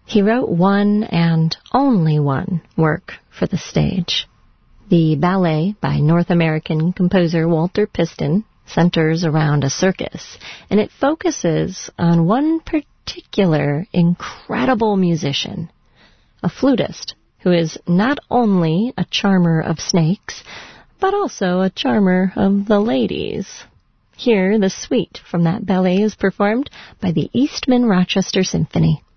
He wrote one and only one work for the stage. The ballet by North American composer Walter Piston centers around a circus, and it focuses on one particular incredible musician, a flutist who is not only a charmer of snakes, but also a charmer of the ladies. Here, the suite from that ballet is performed by the Eastman Rochester Symphony.